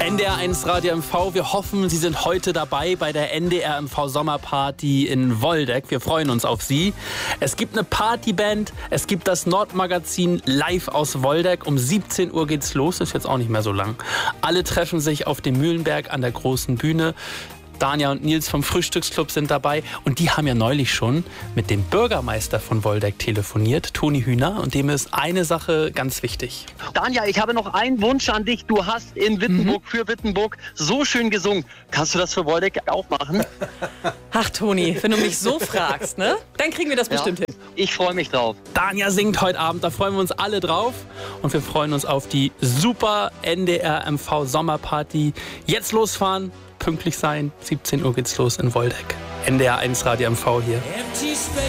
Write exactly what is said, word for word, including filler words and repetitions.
N D R eins Radio M V, wir hoffen, Sie sind heute dabei bei der N D R M V Sommerparty in Woldeck. Wir freuen uns auf Sie. Es gibt eine Partyband, es gibt das Nordmagazin live aus Woldeck. Um siebzehn Uhr geht's los, ist jetzt auch nicht mehr so lang. Alle treffen sich auf dem Mühlenberg an der großen Bühne. Danja und Nils vom Frühstücksclub sind dabei und die haben ja neulich schon mit dem Bürgermeister von Woldeck telefoniert, Toni Hühner, und dem ist eine Sache ganz wichtig. Danja, ich habe noch einen Wunsch an dich. Du hast in Wittenburg mhm. für Wittenburg so schön gesungen. Kannst du das für Woldeck auch machen? Ach Toni, wenn du mich so fragst, ne? Dann kriegen wir das bestimmt ja, hin. Ich freue mich drauf. Danja singt heute Abend, da freuen wir uns alle drauf. Und wir freuen uns auf die super N D R M V Sommerparty. Jetzt losfahren. Pünktlich sein. siebzehn Uhr geht's los in Woldeck. N D R eins Radio M V hier.